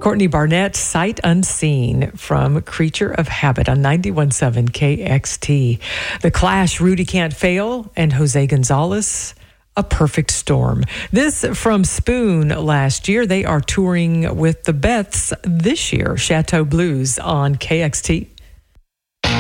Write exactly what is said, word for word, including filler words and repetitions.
Courtney Barnett, Sight Unseen from Creature of Habit on ninety-one point seven K X T. The Clash, Rudy Can't Fail, and Jose Gonzalez, A Perfect Storm. This from Spoon last year. They are touring with the Beths this year. Chateau Blues on K X T.